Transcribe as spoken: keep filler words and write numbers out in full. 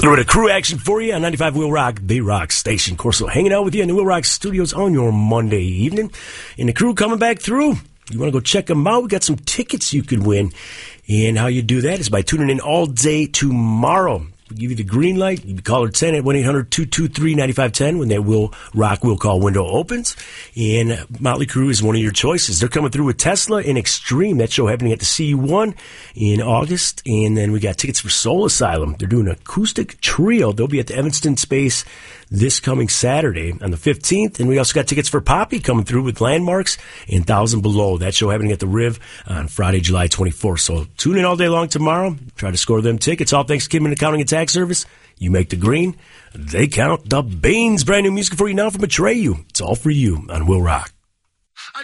little bit of crew action for you on ninety-five Will Rock, the rock station. Corso hanging out with you in the Will Rock studios on your Monday evening. And the crew coming back through. You want to go check them out? We got some tickets you could win. And how you do that is by tuning in all day tomorrow. We give you the green light. You can call her ten at one eight hundred two two three nine five one zero when that Will Rock Will Call window opens. And Motley Crue is one of your choices. They're coming through with Tesla and Extreme. That show happening at the C U one in August. And then we got tickets for Soul Asylum. They're doing an acoustic trio. They'll be at the Evanston Space this coming Saturday on the fifteenth. And we also got tickets for Poppy coming through with Landmarks and Thousand Below. That show happening at the Riv on Friday, July twenty-fourth. So tune in all day long tomorrow. Try to score them tickets. All thanks to Kidman Accounting and Tax Service. You make the green, they count the beans. Brand new music for you now from Atreyu. It's all for you on Will Rock.